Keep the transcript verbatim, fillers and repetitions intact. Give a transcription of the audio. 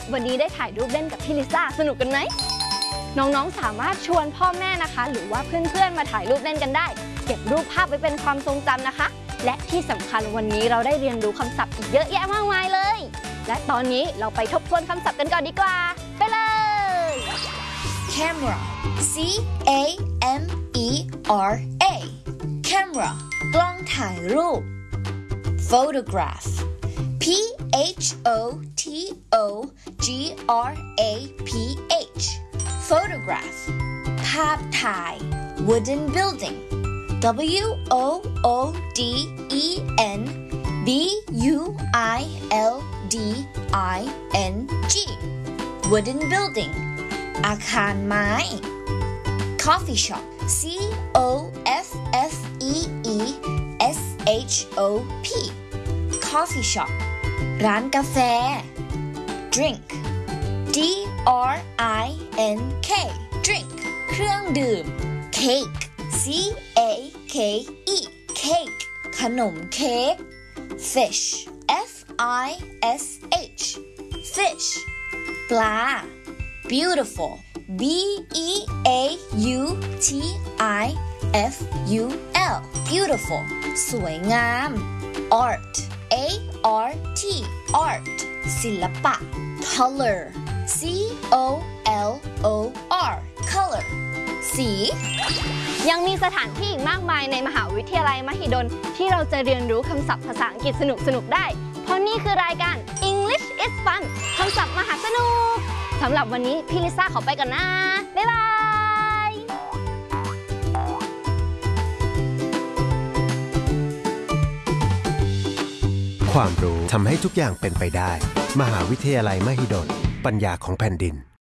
วันนี้ได้ถ่ายรูปเล่นกับพี่ลิซ่าสนุกกันไหมน้องๆสามารถชวนพ่อแม่นะคะหรือว่าเพื่อนๆมาถ่ายรูปเล่นกันได้เก็บรูปภาพไว้เป็นความทรงจำนะคะและที่สำคัญวันนี้เราได้เรียนรู้คำศัพท์อีกเยอะแยะมากมายเลยและตอนนี้เราไปทบทวนคำศัพท์กันก่อนดีกว่าไปเลย Camera C A M E R A Camera กล้องถ่ายรูป Photograph P H O T O G R A P H Photograph ภาพถ่าย Wooden building W O O D E N B U I L D I N G Wooden building อาคารไม้ Coffee shop C O F F E E S H O P Coffee shop ร้านกาแฟ Drink D R I N K Drink เครื่องดื่ม Cake C A K E Cake ขนมเค้ก Fish F I S H Fish ปลา Beautiful B E A U T I F U L Beautiful สวยงาม Art A R T Art ศิลปะ Color C O L O R Color สียังมีสถานที่อีกมากมายในมหาวิทยาลัยมหิดลที่เราจะเรียนรู้คำศัพท์ภาษาอังกฤษสนุกๆได้เพราะนี่คือรายการ English is Fun คำศัพท์มหาสนุกสำหรับวันนี้พี่ลิซ่าขอไปก่อนนะบ๊ายบายความรู้ทำให้ทุกอย่างเป็นไปได้มหาวิทยาลัยมหิดลปัญญาของแผ่นดิน